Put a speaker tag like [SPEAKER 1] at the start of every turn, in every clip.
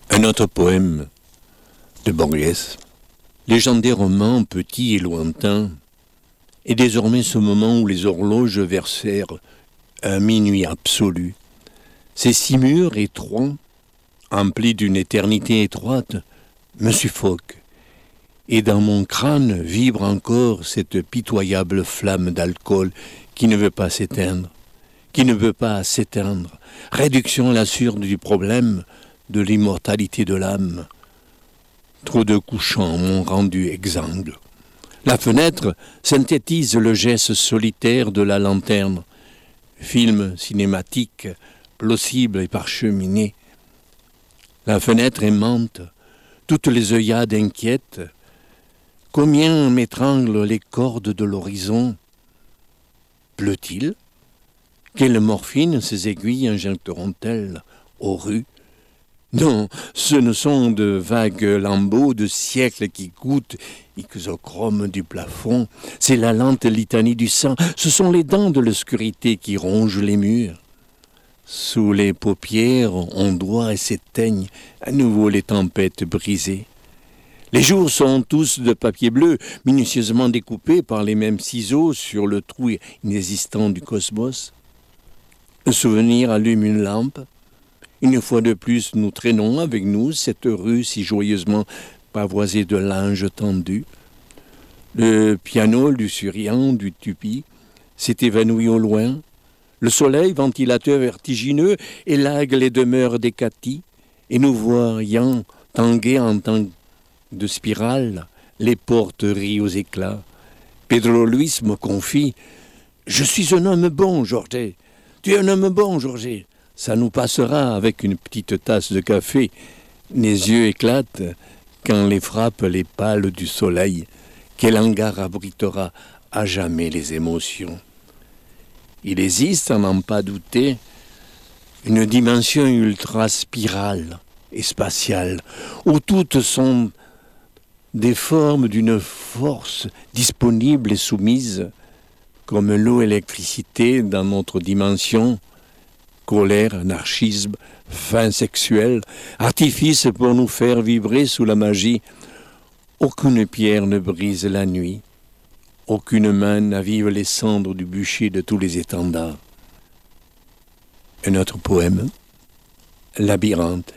[SPEAKER 1] Un autre poème de Borges, légendaire roman petit et lointain, est désormais ce moment où les horloges versèrent un minuit absolu. Ces 6 murs étroits, emplis d'une éternité étroite, me suffoquent, et dans mon crâne vibre encore cette pitoyable flamme d'alcool qui ne veut pas s'éteindre, réduction à l'absurde du problème de l'immortalité de l'âme. Trop de couchants m'ont rendu exsangue. La fenêtre synthétise le geste solitaire de la lanterne, film cinématique, plausible et parcheminé. La fenêtre aimante, toutes les œillades inquiètes. Combien m'étranglent les cordes de l'horizon? Pleut-il? Quelle morphine ces aiguilles injecteront-elles aux rues? Non, ce ne sont de vagues lambeaux de siècles qui goûtent ixochrome du plafond. C'est la lente litanie du sang. Ce sont les dents de l'obscurité qui rongent les murs. Sous les paupières ondoient et s'éteignent à nouveau les tempêtes brisées. Les jours sont tous de papier bleu, minutieusement découpés par les mêmes ciseaux sur le trou inexistant du cosmos. Le souvenir allume une lampe. Une fois de plus, nous traînons avec nous cette rue si joyeusement pavoisée de linges tendus. Le piano luxuriant du tupi s'est évanoui au loin. Le soleil, ventilateur vertigineux, élague les demeures des Cathy, et nous voyons tanguer en temps de spirale les portes rient aux éclats. Pedro Luis me confie « Je suis un homme bon, Georges. Tu es un homme bon, Georges. Ça nous passera avec une petite tasse de café. » Les yeux éclatent quand les frappent les pâles du soleil. Quel hangar abritera à jamais les émotions? Il existe, à n'en pas douter, une dimension ultra-spirale et spatiale, où toutes sont des formes d'une force disponible et soumise, comme l'eau et l'électricité dans notre dimension, colère, anarchisme, fin sexuelle, artifice pour nous faire vibrer sous la magie. Aucune pierre ne brise la nuit, aucune main n'avive les cendres du bûcher de tous les étendards. Un autre poème, Labyrinthe.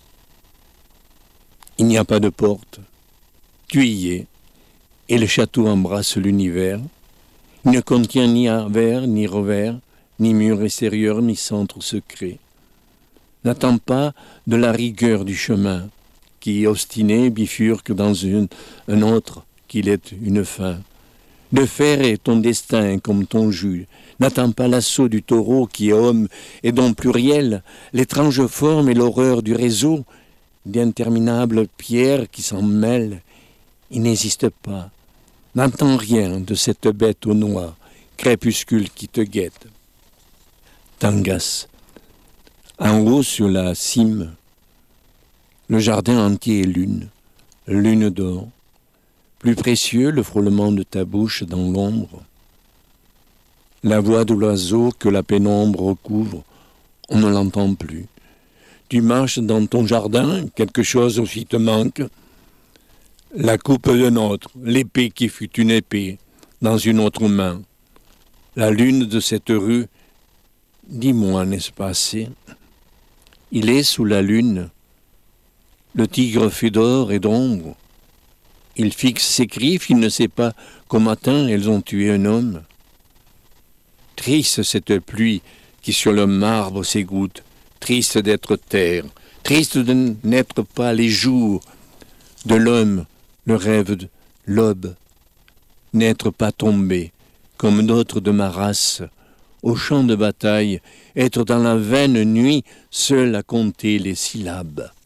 [SPEAKER 1] Il n'y a pas de porte, tu y es, et le château embrasse l'univers. Il ne contient ni avers, ni revers, ni mur extérieur, ni centre secret. N'attends pas de la rigueur du chemin, qui, obstiné, bifurque dans un autre, qu'il est une fin. De fer est ton destin comme ton jus. N'attends pas l'assaut du taureau qui est homme et dont pluriel, l'étrange forme et l'horreur du réseau, d'interminables pierres qui s'en mêlent. Il n'existe pas. N'entends rien de cette bête au noir, crépuscule qui te guette. Tangas. En haut sur la cime, le jardin entier est lune d'or. Plus précieux le frôlement de ta bouche dans l'ombre. La voix de l'oiseau que la pénombre recouvre, on ne l'entend plus. Tu marches dans ton jardin, quelque chose aussi te manque. La coupe d'un autre, l'épée qui fut une épée, dans une autre main. La lune de cette rue, dis-moi, n'est-ce pas assez? Il est sous la lune. Le tigre fait d'or et d'ombre. Il fixe ses griffes, il ne sait pas qu'au matin elles ont tué un homme. Triste cette pluie qui sur le marbre s'égoutte, triste d'être terre, triste de n'être pas les jours de l'homme, le rêve de l'aube, n'être pas tombé, comme d'autres de ma race, au champ de bataille, être dans la vaine nuit, seul à compter les syllabes.